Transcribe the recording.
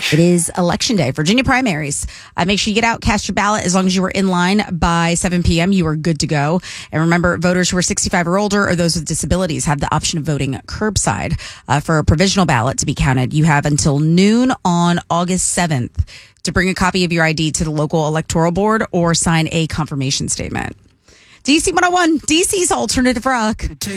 It is Election Day, Virginia primaries. Make sure you get out, cast your ballot. As long as you were in line by 7 p.m., you are good to go. And remember, voters who are 65 or older or those with disabilities have the option of voting curbside. For a provisional ballot to be counted, you have until noon on August 7th to bring a copy of your ID to the local electoral board or sign a confirmation statement. DC 101, DC's Alternative Rock.